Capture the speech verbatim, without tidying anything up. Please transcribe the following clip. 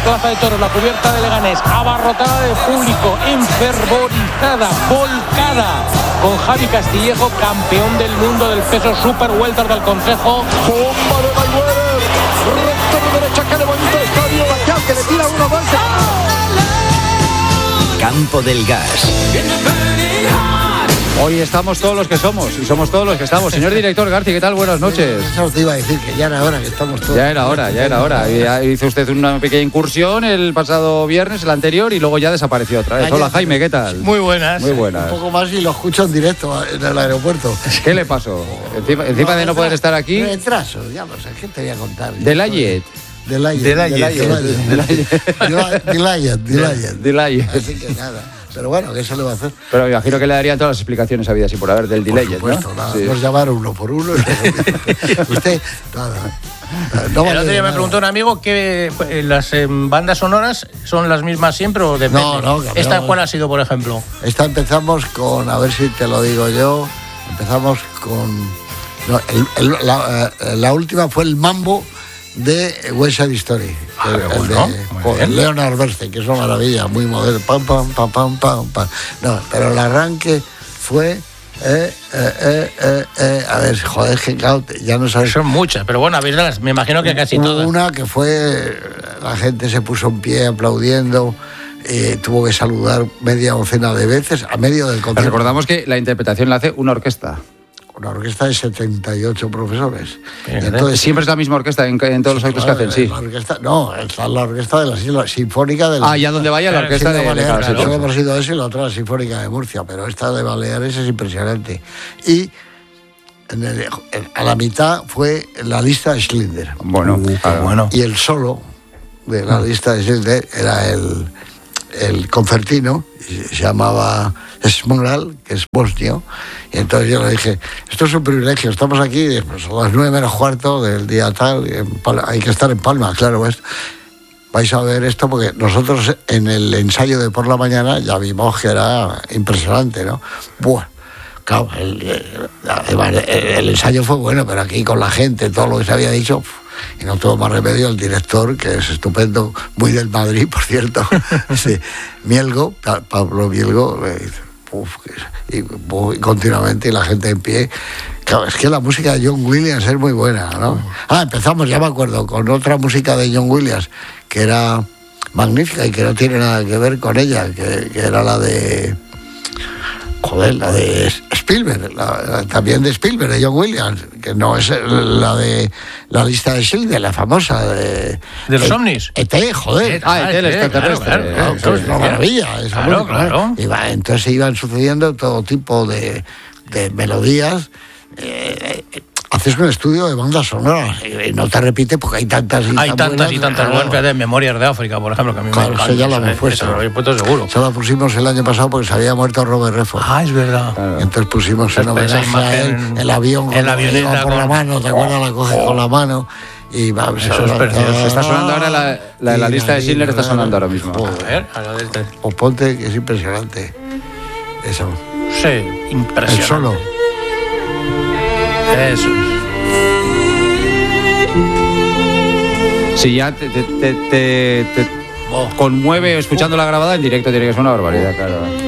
Plaza de Toros, la cubierta de Leganés, abarrotada de público, enfervorizada, volcada, con Javi Castillejo, campeón del mundo del peso super welter del Consejo. Bomba de Mayweather, recto de derecha, que le bonito el estadio, Bacán, que le tira uno más. Campo del Gas. Hoy estamos todos los que somos y somos todos los que estamos. Señor director Garci, ¿qué tal? Buenas noches. Eso te iba a decir, que ya era hora que estamos todos. Ya era hora, ya era hora. Y hizo usted una pequeña incursión el pasado viernes, el anterior, y luego ya desapareció otra vez. Hola, Jaime, ¿qué tal? Muy buenas. Muy buenas. Un poco más y lo escucho en directo en el aeropuerto. ¿Qué le pasó? Encima, encima no, de no poder estar aquí. Retraso, ya lo sé, ¿qué te voy a contar? De Layet. De Layet. De Layet. De Layet. De Layet. De Layet. Así que nada. Pero bueno, ¿qué se le va a hacer? Pero me imagino que le darían todas las explicaciones habidas y por haber del delay, Por supuesto, ¿no? nada, Sí. nos llamaron uno por uno. Usted, nada. No el vale otro día me nada. preguntó un amigo que eh, las eh, bandas sonoras son las mismas siempre o depende. No, no, cambiamos. ¿Esta cuál ha sido, por ejemplo? Esta empezamos con, a ver si te lo digo yo, empezamos con... No, el, el, la, eh, la última fue el Mambo de West Side Story. Ah, el, qué el bueno, de muy joder, bien. Leonard Bernstein, que es una maravilla, muy moderno. Pam, pam, pam, pam, pam, pam. No, pero el arranque fue... Eh, eh, eh, eh, eh, a ver, joder, que claro, ya no sabes. Son muchas, pero bueno, habéis me imagino que casi Hubo todas. una que fue, la gente se puso en pie aplaudiendo, eh, tuvo que saludar media docena de veces a medio del Pero concierto. recordamos que la interpretación la hace una orquesta. Una orquesta de setenta y ocho profesores. Fíjate. Entonces, Siempre es la misma orquesta en, en todos los actos que claro, hacen, sí. La orquesta, no, está la orquesta de la Isla Sinfónica de la Ah, ya donde vaya la Claro, orquesta Sí, de, de Baleares. claro, sí, Solo sí. hemos ido esa y la otra la Sinfónica de Murcia, pero esta de Baleares es impresionante. Y en el- en- a la mitad fue la lista de Schindler. Bueno, Uh, qué claro. bueno. Y el solo de la lista de Schindler era el, el concertino, y se llamaba Smoral, que es bosnio. Y entonces yo le dije, esto es un privilegio, estamos aquí pues, a las nueve menos cuarto del día tal, y en Pal- hay que estar en Palma, claro, ¿ves? Vais a ver esto porque nosotros en el ensayo de por la mañana ya vimos que era impresionante, ¿no? Buah. Claro, el, el, el ensayo fue bueno, pero aquí con la gente, todo lo que se había dicho, uf, y no tuvo más remedio el director, que es estupendo, muy del Madrid, por cierto, sí, Mielgo, Pa- Pablo Mielgo, le dice, uf, que- y, y continuamente, y la gente en pie. Claro, es que la música de John Williams es muy buena, ¿no? Ah, empezamos, ya me acuerdo, con otra música de John Williams, que era magnífica y que no tiene nada que ver con ella, que, que era la de... Joder, la de Spielberg, la, la- también de Spielberg, de John Williams, que no es la de la lista de Schindler, la famosa de... ¿De los E- ovnis? E T, joder. Ah, el sí, extraterrestre. claro, Claro, claro, que claro, es una sí. maravilla. esa Claro, música, claro. ¿eh? Iba- entonces se iban sucediendo todo tipo de, de melodías. Eh, eh, haces un estudio de bandas sonoras y no te repite porque hay tantas y Hay tan tantas buenas, y tantas claro. buenas de Memorias de África, por ejemplo, que a mí Claro, me eso encanta. ya lo hemos Eso- puesto. eso lo habéis puesto seguro. Se la pusimos el año pasado porque se había muerto Robert Redford. Ah, es verdad. Y entonces pusimos en Esa homenaje a imagen él el avión en la con- avioneta por la con- mano, ¿te acuerdas? La coges con la mano y vamos Eso es precioso. Está sonando ahora la, la de la lista de Schindler, está sonando ahora mismo. A ver, a la del- O ponte, que es impresionante. Eso. Sí, El impresionante. solo. Eso es. Si ya te, te, te, te- te Oh. conmueve escuchando la grabada, en directo tiene que ser una barbaridad, claro.